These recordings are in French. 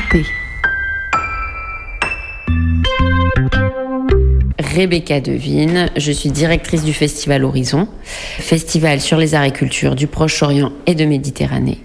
Arte. Rebecca Devine, je suis directrice du Festival Horizon, festival sur les arts et cultures du Proche-Orient et de Méditerranée.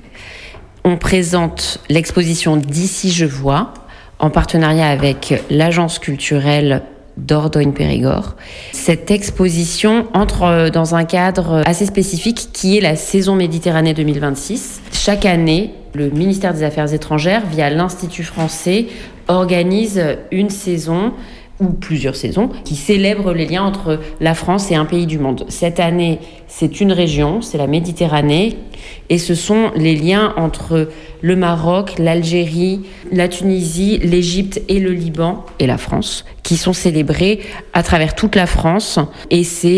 On présente l'exposition D'ici je vois, en partenariat avec l'agence culturelle Dordogne-Périgord. Cette exposition entre dans un cadre assez spécifique qui est la saison Méditerranée 2026. Chaque année, le ministère des Affaires étrangères, via l'Institut français, organise une saison ou plusieurs saisons, qui célèbrent les liens entre la France et un pays du monde. Cette année, c'est une région, c'est la Méditerranée, et ce sont les liens entre le Maroc, l'Algérie, la Tunisie, l'Égypte et le Liban, et la France, qui sont célébrés à travers toute la France. Et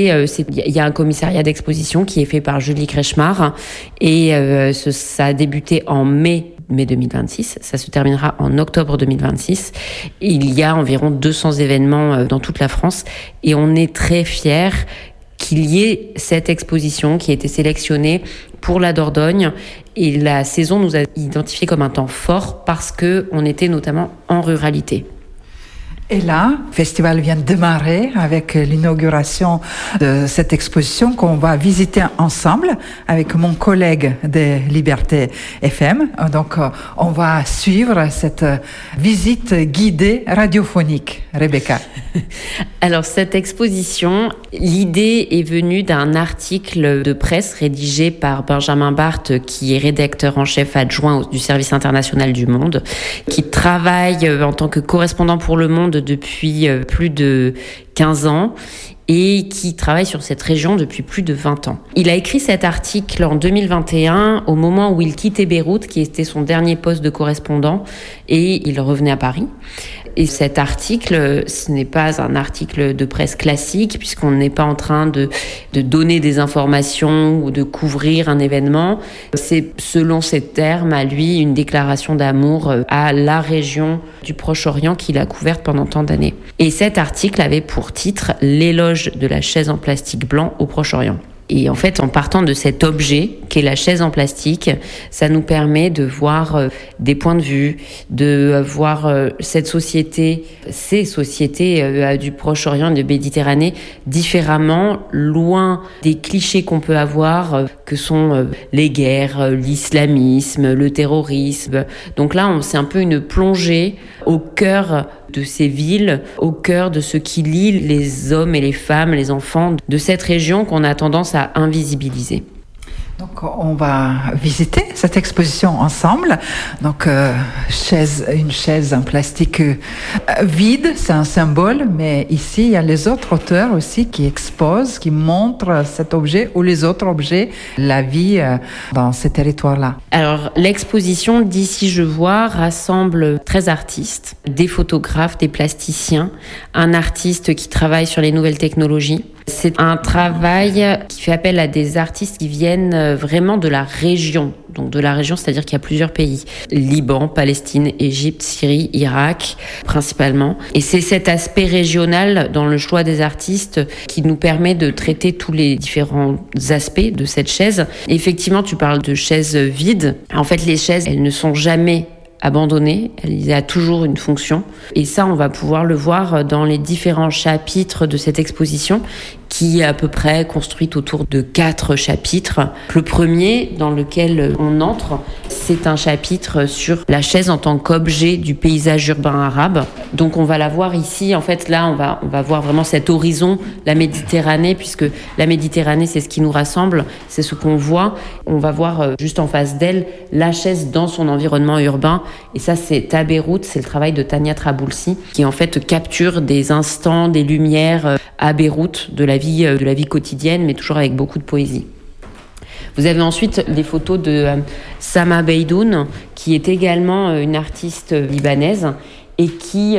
il y a un commissariat d'exposition qui est fait par Julie Kretschmar, et ça a débuté en mai 2026, ça se terminera en octobre 2026. Il y a environ 200 événements dans toute la France et on est très fiers qu'il y ait cette exposition qui a été sélectionnée pour la Dordogne, et la saison nous a identifié comme un temps fort parce qu'on était notamment en ruralité. Et là, le festival vient de démarrer avec l'inauguration de cette exposition qu'on va visiter ensemble avec mon collègue de Liberté FM. Donc, on va suivre cette visite guidée radiophonique. Rebecca. Alors, cette exposition, l'idée est venue d'un article de presse rédigé par Benjamin Barthes, qui est rédacteur en chef adjoint du service international du Monde, qui travaille en tant que correspondant pour Le Monde depuis plus de 15 ans et qui travaille sur cette région depuis plus de 20 ans. Il a écrit cet article en 2021 au moment où il quittait Beyrouth, qui était son dernier poste de correspondant, et il revenait à Paris. Et cet article, ce n'est pas un article de presse classique, puisqu'on n'est pas en train de donner des informations ou de couvrir un événement. C'est, selon ses termes, à lui, une déclaration d'amour à la région du Proche-Orient qu'il a couverte pendant tant d'années. Et cet article avait pour titre « L'éloge de la chaise en plastique blanc au Proche-Orient ». Et en fait, en partant de cet objet qu'est la chaise en plastique, ça nous permet de voir des points de vue, de voir ces sociétés du Proche-Orient et de Méditerranée différemment, loin des clichés qu'on peut avoir, que sont les guerres, l'islamisme, le terrorisme. Donc là, c'est un peu une plongée au cœur de ces villes, au cœur de ce qui lie les hommes et les femmes, les enfants de cette région qu'on a tendance à invisibiliser. Donc, on va visiter cette exposition ensemble. Donc, une chaise en plastique vide, c'est un symbole, mais ici, il y a les autres auteurs aussi qui exposent, qui montrent cet objet ou les autres objets, la vie dans ces territoires-là. Alors, l'exposition D'ici je vois rassemble 13 artistes, des photographes, des plasticiens, un artiste qui travaille sur les nouvelles technologies. C'est un travail qui fait appel à des artistes qui viennent vraiment de la région. Donc de la région, c'est-à-dire qu'il y a plusieurs pays. Liban, Palestine, Égypte, Syrie, Irak, principalement. Et c'est cet aspect régional dans le choix des artistes qui nous permet de traiter tous les différents aspects de cette chaise. Et effectivement, tu parles de chaises vides. En fait, les chaises, elles ne sont jamais abandonnée, il y a toujours une fonction. Et ça, on va pouvoir le voir dans les différents chapitres de cette exposition, qui est à peu près construite autour de 4 chapitres. Le premier, dans lequel on entre, c'est un chapitre sur la chaise en tant qu'objet du paysage urbain arabe. Donc on va la voir ici, en fait là on va voir vraiment cet horizon, la Méditerranée, puisque la Méditerranée c'est ce qui nous rassemble, c'est ce qu'on voit. On va voir juste en face d'elle la chaise dans son environnement urbain, et ça c'est à Beyrouth, c'est le travail de Tania Traboulsi, qui en fait capture des instants, des lumières à Beyrouth de la vie quotidienne, mais toujours avec beaucoup de poésie. Vous avez ensuite les photos de Sama Beydoun, qui est également une artiste libanaise et qui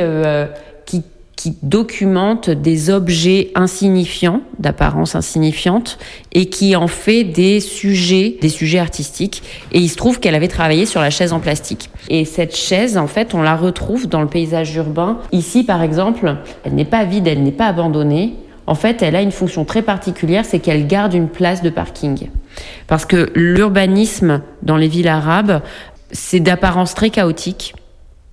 documente des objets insignifiants, d'apparence insignifiante, et qui en fait des sujets artistiques. Et il se trouve qu'elle avait travaillé sur la chaise en plastique. Et cette chaise, en fait, on la retrouve dans le paysage urbain. Ici, par exemple, elle n'est pas vide, elle n'est pas abandonnée. En fait, elle a une fonction très particulière, c'est qu'elle garde une place de parking. Parce que l'urbanisme dans les villes arabes, c'est d'apparence très chaotique.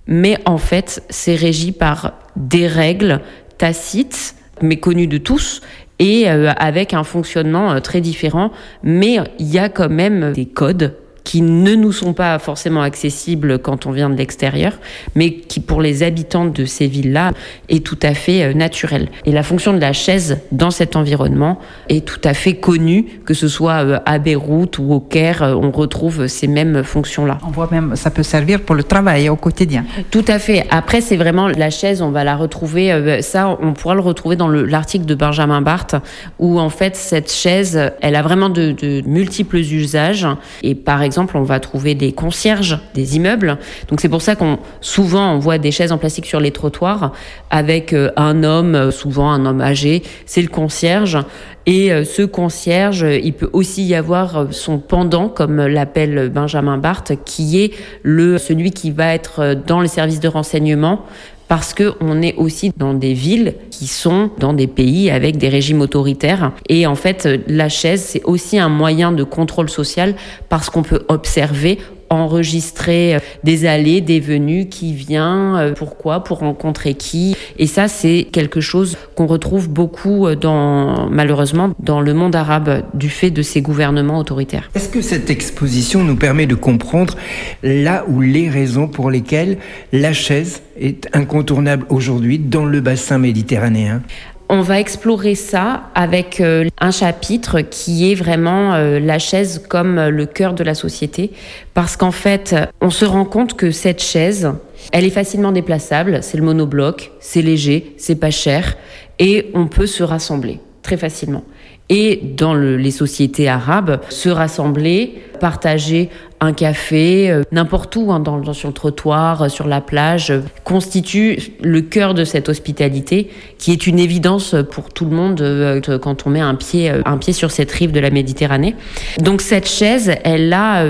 mais en fait, c'est régi par des règles tacites, mais connues de tous, et avec un fonctionnement très différent. Mais il y a quand même des codes qui ne nous sont pas forcément accessibles quand on vient de l'extérieur, mais qui, pour les habitants de ces villes-là, est tout à fait naturel. Et la fonction de la chaise dans cet environnement est tout à fait connue, que ce soit à Beyrouth ou au Caire, on retrouve ces mêmes fonctions-là. On voit même, ça peut servir pour le travail au quotidien. Tout à fait. Après, c'est vraiment la chaise, on va la retrouver, ça, on pourra le retrouver dans l'article de Benjamin Barthes, où en fait, cette chaise, elle a vraiment de multiples usages. Et par exemple, on va trouver des concierges des immeubles. Donc c'est pour ça souvent on voit des chaises en plastique sur les trottoirs avec un homme, souvent un homme âgé, c'est le concierge. Et ce concierge, il peut aussi y avoir son pendant, comme l'appelle Benjamin Barthes, qui est celui qui va être dans les services de renseignement, parce qu'on est aussi dans des villes qui sont dans des pays avec des régimes autoritaires. Et en fait, la chaise, c'est aussi un moyen de contrôle social parce qu'on peut observer, enregistrer des allées, des venues, qui vient, pourquoi, pour rencontrer qui. Et ça, c'est quelque chose qu'on retrouve beaucoup malheureusement, dans le monde arabe, du fait de ces gouvernements autoritaires. Est-ce que cette exposition nous permet de comprendre là où les raisons pour lesquelles la chaise est incontournable aujourd'hui dans le bassin méditerranéen ? On va explorer ça avec un chapitre qui est vraiment la chaise comme le cœur de la société. Parce qu'en fait, on se rend compte que cette chaise, elle est facilement déplaçable. C'est le monobloc, c'est léger, c'est pas cher. Et on peut se rassembler très facilement. Et dans les sociétés arabes, se rassembler, partager un café, n'importe où, sur le trottoir, sur la plage, constitue le cœur de cette hospitalité qui est une évidence pour tout le monde quand on met un pied sur cette rive de la Méditerranée. Donc cette chaise, elle a...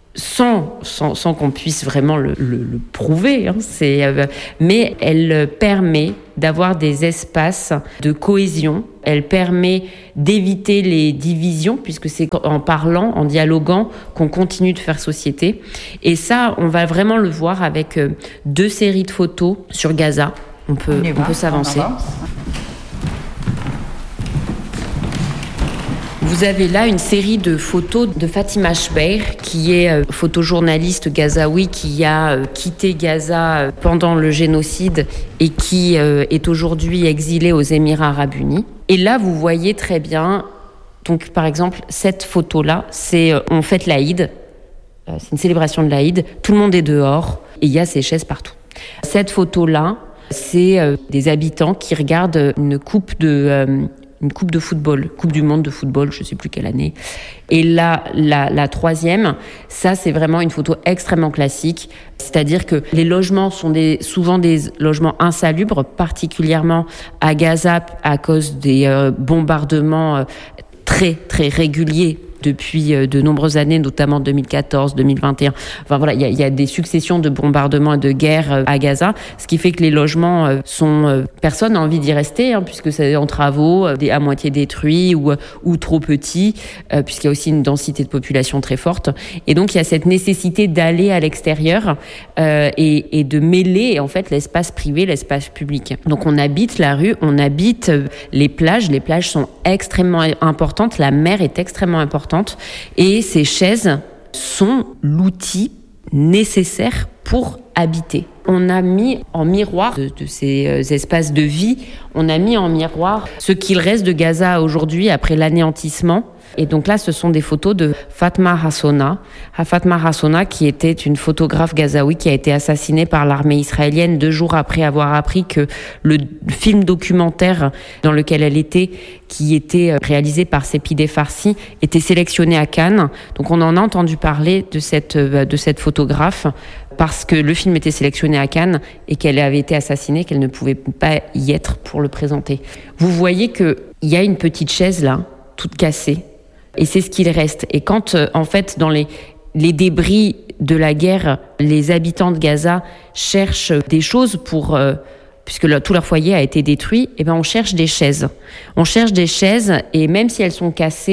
Sans qu'on puisse vraiment le prouver, mais elle permet d'avoir des espaces de cohésion. Elle permet d'éviter les divisions, puisque c'est en parlant, en dialoguant, qu'on continue de faire société. Et ça, on va vraiment le voir avec 2 séries de photos sur Gaza. On peut s'avancer. Vous avez là une série de photos de Fatima Chbeir, qui est photojournaliste gazaoui, qui a quitté Gaza pendant le génocide et qui est aujourd'hui exilée aux Émirats arabes unis. Et là, vous voyez très bien, donc par exemple, cette photo-là, on fête l'Aïd, c'est une célébration de l'Aïd, tout le monde est dehors et il y a ces chaises partout. Cette photo-là, c'est des habitants qui regardent une coupe de football, Coupe du monde de football, je ne sais plus quelle année. Et là, la troisième, ça c'est vraiment une photo extrêmement classique, c'est-à-dire que les logements sont souvent des logements insalubres, particulièrement à Gaza à cause des bombardements très très réguliers depuis de nombreuses années, notamment 2014, 2021. Enfin voilà, il y a des successions de bombardements et de guerres à Gaza, ce qui fait que les logements personne n'a envie d'y rester, puisque c'est en travaux, à moitié détruits ou trop petits, puisqu'il y a aussi une densité de population très forte. Et donc il y a cette nécessité d'aller à l'extérieur et de mêler en fait l'espace privé, l'espace public. Donc on habite la rue, on habite les plages. Les plages sont extrêmement importantes, la mer est extrêmement importante. Et ces chaises sont l'outil nécessaire pour habiter. On a mis en miroir de ces espaces de vie, on a mis en miroir ce qu'il reste de Gaza aujourd'hui après l'anéantissement. Et donc là, ce sont des photos de Fatma Hassouna. Fatma Hassouna, qui était une photographe gazaoui qui a été assassinée par l'armée israélienne 2 jours après avoir appris que le film documentaire dans lequel elle était, qui était réalisé par Sepideh Farsi, était sélectionné à Cannes. Donc on en a entendu parler de cette photographe parce que le film était sélectionné à Cannes et qu'elle avait été assassinée, qu'elle ne pouvait pas y être pour le présenter. Vous voyez qu'il y a une petite chaise là, toute cassée. Et c'est ce qu'il reste. Et quand, en fait, dans les débris de la guerre, les habitants de Gaza cherchent des choses puisque tout leur foyer a été détruit, on cherche des chaises. On cherche des chaises et même si elles sont cassées,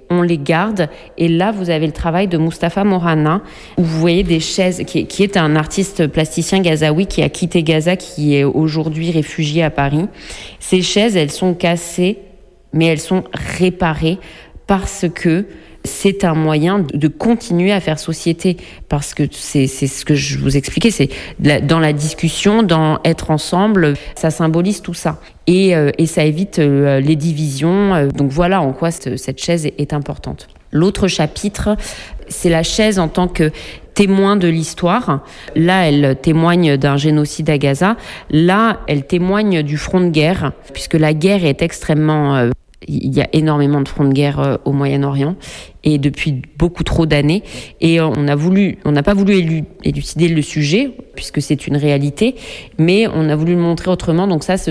on les garde. Et là, vous avez le travail de Mustapha Morana, où vous voyez des chaises, qui est un artiste plasticien gazaoui qui a quitté Gaza, qui est aujourd'hui réfugié à Paris. Ces chaises, elles sont cassées, mais elles sont réparées parce que c'est un moyen de continuer à faire société, parce que c'est ce que je vous expliquais, c'est dans la discussion, dans être ensemble, ça symbolise tout ça. Et ça évite les divisions. Donc voilà en quoi cette chaise est importante. L'autre chapitre, c'est la chaise en tant que témoin de l'histoire. Là, elle témoigne d'un génocide à Gaza. Là, elle témoigne du front de guerre, puisque la guerre est extrêmement... il y a énormément de fronts de guerre au Moyen-Orient, et depuis beaucoup trop d'années. Et on n'a pas voulu élucider le sujet, puisque c'est une réalité, mais on a voulu le montrer autrement. Donc ça,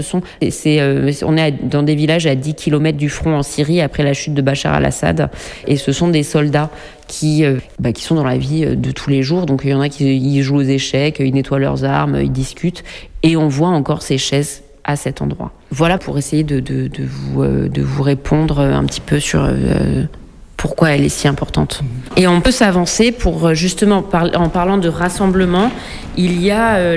on est dans des villages à 10 km du front en Syrie, après la chute de Bachar al-Assad. Et ce sont des soldats qui sont dans la vie de tous les jours. Donc il y en a qui jouent aux échecs, ils nettoient leurs armes, ils discutent. Et on voit encore ces chaises à cet endroit. Voilà pour essayer de vous répondre un petit peu sur pourquoi elle est si importante. Et on peut s'avancer pour justement, en parlant de rassemblement, il y a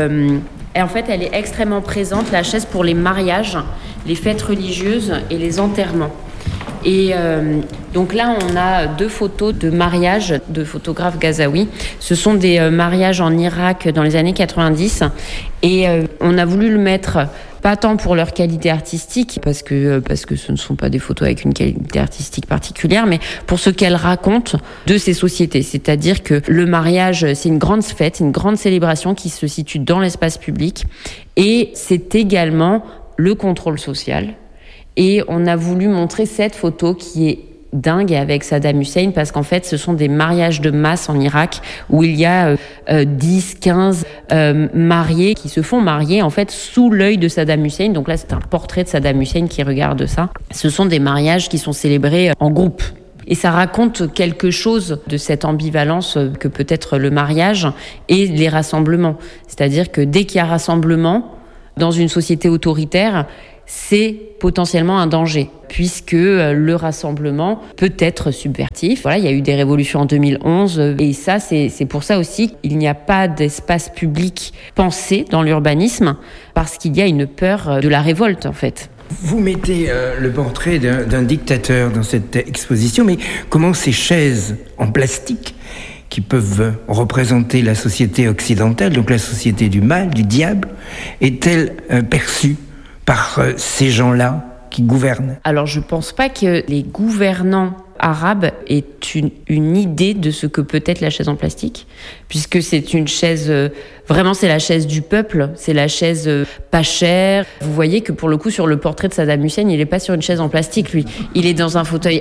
en fait, elle est extrêmement présente, la chaise, pour les mariages, les fêtes religieuses et les enterrements. Et donc là, on a 2 photos de mariage de photographes gazaouis. Ce sont des mariages en Irak dans les années 90. Et on a voulu le mettre, pas tant pour leur qualité artistique, parce que ce ne sont pas des photos avec une qualité artistique particulière, mais pour ce qu'elles racontent de ces sociétés. C'est-à-dire que le mariage, c'est une grande fête, une grande célébration qui se situe dans l'espace public. Et c'est également le contrôle social. Et on a voulu montrer cette photo qui est dingue avec Saddam Hussein, parce qu'en fait, ce sont des mariages de masse en Irak où il y a 10, 15 mariés qui se font marier en fait sous l'œil de Saddam Hussein. Donc là, c'est un portrait de Saddam Hussein qui regarde ça. Ce sont des mariages qui sont célébrés en groupe. Et ça raconte quelque chose de cette ambivalence que peut être le mariage et les rassemblements. C'est-à-dire que dès qu'il y a rassemblement dans une société autoritaire, c'est potentiellement un danger, puisque le rassemblement peut être subversif. Voilà, il y a eu des révolutions en 2011, et ça, c'est pour ça aussi qu'il n'y a pas d'espace public pensé dans l'urbanisme, parce qu'il y a une peur de la révolte, en fait. Vous mettez le portrait d'un dictateur dans cette exposition, mais comment ces chaises en plastique, qui peuvent représenter la société occidentale, donc la société du mal, du diable, est-elle perçue par ces gens-là qui gouvernent? Alors, je ne pense pas que les gouvernants arabes aient une idée de ce que peut être la chaise en plastique, puisque c'est une chaise... vraiment, c'est la chaise du peuple, c'est la chaise pas chère. Vous voyez que pour le coup, sur le portrait de Saddam Hussein, il n'est pas sur une chaise en plastique, lui. Il est dans un fauteuil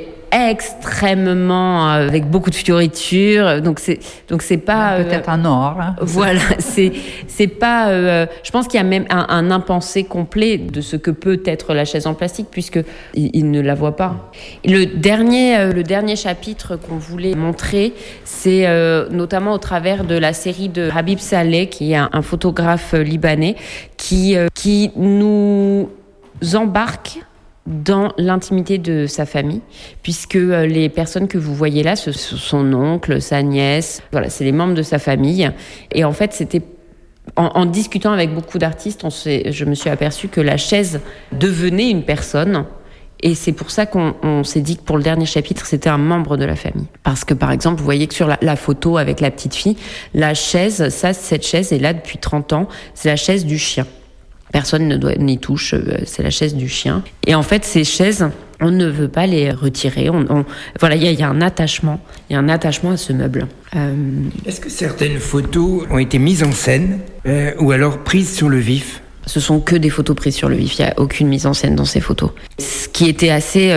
extrêmement avec beaucoup de fioritures, donc c'est pas peut-être un or. Hein. Voilà, c'est pas. Je pense qu'il y a même un impensé complet de ce que peut être la chaise en plastique, puisque il ne la voit pas. Le dernier chapitre qu'on voulait montrer, c'est notamment au travers de la série de Habib Saleh, qui est un photographe libanais, qui nous embarque dans l'intimité de sa famille, puisque les personnes que vous voyez là, ce sont son oncle, sa nièce, voilà, c'est les membres de sa famille. Et en fait, c'était en discutant avec beaucoup d'artistes, je me suis aperçue que la chaise devenait une personne. Et c'est pour ça qu'on s'est dit que pour le dernier chapitre, c'était un membre de la famille. Parce que, par exemple, vous voyez que sur la photo avec la petite fille, la chaise, cette chaise est là depuis 30 ans, c'est la chaise du chien. Personne n'y touche, c'est la chaise du chien. Et en fait, ces chaises, on ne veut pas les retirer. Voilà, il y a un attachement. Il y a un attachement à ce meuble. Est-ce que certaines photos ont été mises en scène ou alors prises sur le vif ? Ce sont que des photos prises sur le vif. Il n'y a aucune mise en scène dans ces photos. Ce qui était assez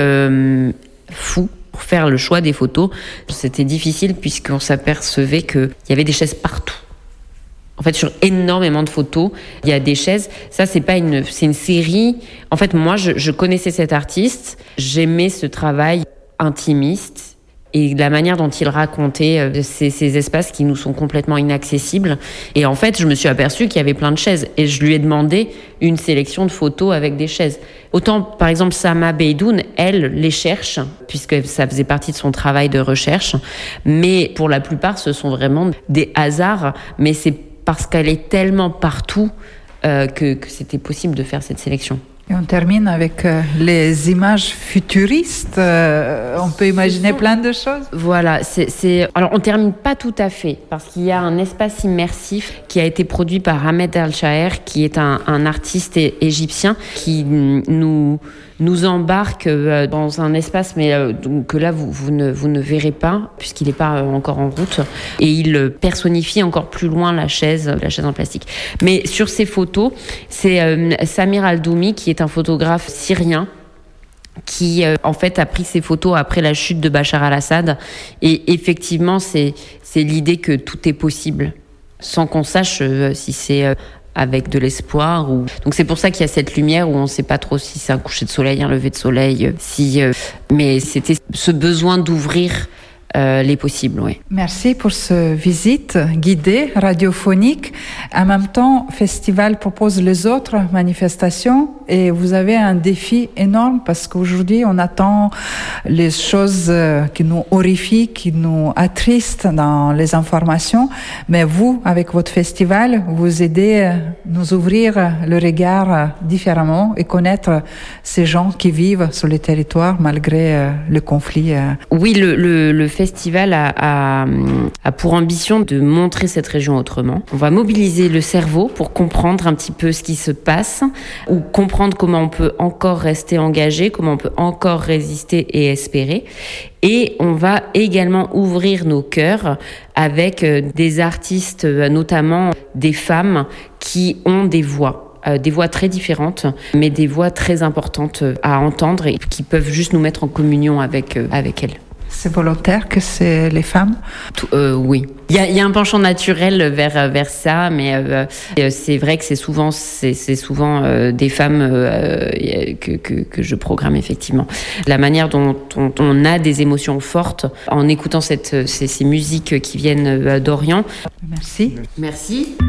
fou pour faire le choix des photos, c'était difficile puisqu'on s'apercevait qu'il y avait des chaises partout. En fait, sur énormément de photos, il y a des chaises. Ça, c'est une série. En fait, moi, je connaissais cet artiste. J'aimais ce travail intimiste, Et la manière dont il racontait ces espaces qui nous sont complètement inaccessibles. Et en fait, je me suis aperçue qu'il y avait plein de chaises. Et je lui ai demandé une sélection de photos avec des chaises. Autant, par exemple, Sama Beydoun, elle les cherche, puisque ça faisait partie de son travail de recherche. Mais pour la plupart, ce sont vraiment des hasards. Mais c'est parce qu'elle est tellement partout que c'était possible de faire cette sélection. Et on termine avec les images futuristes. On peut imaginer plein de choses. Voilà, alors on termine pas tout à fait parce qu'il y a un espace immersif qui a été produit par Ahmed El-Shaher, qui est un artiste égyptien qui nous embarque dans un espace, mais que là vous ne verrez pas puisqu'il n'est pas encore en route, et il personnifie encore plus loin la chaise en plastique. Mais sur ces photos, c'est Samir Al-Doumi, qui est un photographe syrien qui en fait a pris ces photos après la chute de Bachar al-Assad, et effectivement c'est l'idée que tout est possible sans qu'on sache si c'est avec de l'espoir donc c'est pour ça qu'il y a cette lumière où on ne sait pas trop si c'est un coucher de soleil, un lever de soleil, mais c'était ce besoin d'ouvrir les possibles, oui. Merci pour cette visite guidée, radiophonique. En même temps, le festival propose les autres manifestations et vous avez un défi énorme parce qu'aujourd'hui, on attend les choses qui nous horrifient, qui nous attristent dans les informations. Mais vous, avec votre festival, vous aidez à nous ouvrir le regard différemment et connaître ces gens qui vivent sur les territoires malgré le conflit. Oui, le festival a pour ambition de montrer cette région autrement. On va mobiliser le cerveau pour comprendre un petit peu ce qui se passe, ou comprendre comment on peut encore rester engagé, comment on peut encore résister et espérer. Et on va également ouvrir nos cœurs avec des artistes, notamment des femmes qui ont des voix très différentes, mais des voix très importantes à entendre et qui peuvent juste nous mettre en communion avec elles. C'est volontaire que c'est les femmes? Oui. Il y a un penchant naturel vers ça, mais c'est vrai que c'est souvent des femmes que je programme, effectivement. La manière dont on a des émotions fortes en écoutant ces musiques qui viennent d'Orient. Merci. Merci.